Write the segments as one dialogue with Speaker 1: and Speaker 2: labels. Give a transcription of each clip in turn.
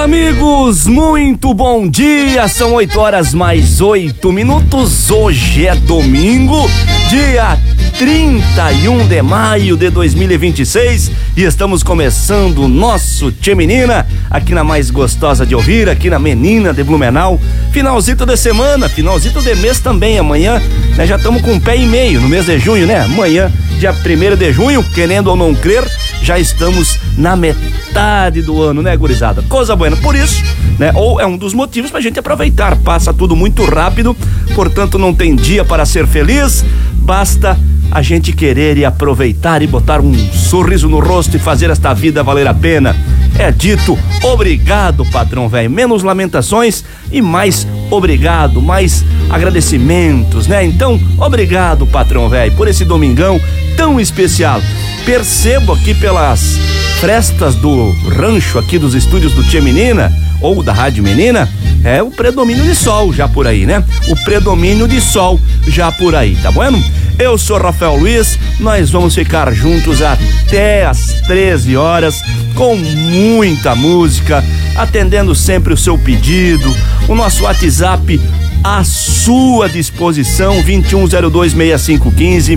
Speaker 1: Amigos, muito bom dia, são 8h mais 8 minutos, hoje é domingo, dia 31 de maio de 2026 e estamos começando o nosso Tchê Menina, aqui na mais gostosa de ouvir, aqui na Menina de Blumenau, finalzito de semana, finalzito de mês também, amanhã, né, já estamos com um pé e meio no mês de junho, né, amanhã, dia 1º de junho, querendo ou não crer, já estamos na metade do ano, né, gurizada? Coisa boa, por isso, né, ou é um dos motivos pra gente aproveitar, passa tudo muito rápido, portanto não tem dia para ser feliz, basta a gente querer e aproveitar e botar um sorriso no rosto e fazer esta vida valer a pena. É dito, obrigado, patrão velho, menos lamentações e mais obrigado, mais agradecimentos, né? Então, obrigado, patrão velho, por esse domingão tão especial. Percebo aqui pelas frestas do rancho aqui dos estúdios do Tchê Menina, ou da Rádio Menina, é o predomínio de sol já por aí, né? O predomínio de sol já por aí, tá bueno? Eu sou Rafael Luiz, nós vamos ficar juntos até às 13 horas com muita música, atendendo sempre o seu pedido, o nosso WhatsApp à sua disposição, 2102-6515,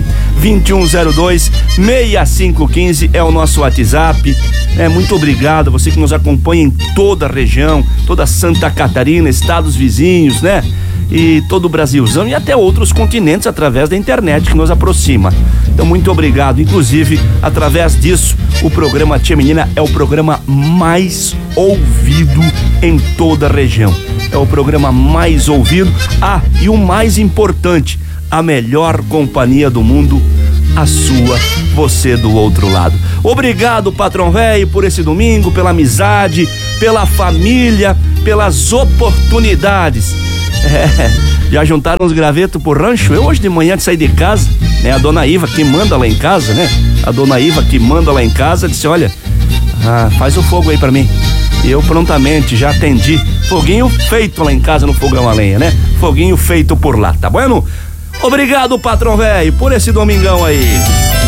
Speaker 1: 2102-6515 é o nosso WhatsApp. Muito obrigado a você que nos acompanha em toda a região, toda Santa Catarina, estados vizinhos, né? E todo o Brasilzão e até outros continentes através da internet que nos aproxima. Então, muito obrigado. Inclusive, através disso, o programa Tchê Menina é o programa mais ouvido em toda a região. É o programa mais ouvido. Ah, e o mais importante, a melhor companhia do mundo, a sua, você do outro lado. Obrigado, patrão velho, por esse domingo, pela amizade, pela família, pelas oportunidades. Já juntaram os gravetos pro rancho? Eu hoje de manhã de sair de casa, né? A dona Iva que manda lá em casa, né? A dona Iva que manda lá em casa disse, olha, faz o fogo aí pra mim. E eu prontamente já atendi. Foguinho feito lá em casa no fogão a lenha, né? Foguinho feito por lá, tá bueno? Obrigado, patrão velho, por esse domingão aí.